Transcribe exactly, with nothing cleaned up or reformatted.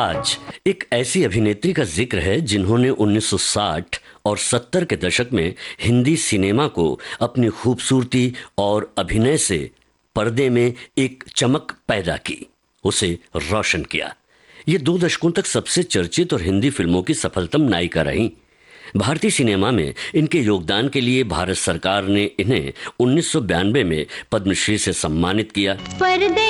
आज एक ऐसी अभिनेत्री का जिक्र है जिन्होंने उन्नीस सौ साठ और सत्तर के दशक में हिंदी सिनेमा को अपनी खूबसूरती और अभिनय से पर्दे में एक चमक पैदा की, उसे रोशन किया। ये दो दशकों तक सबसे चर्चित और हिंदी फिल्मों की सफलतम नायिका रहीं। भारतीय सिनेमा में इनके योगदान के लिए भारत सरकार ने इन्हें उन्नीस सौ बयानवे में पद्मश्री से सम्मानित किया।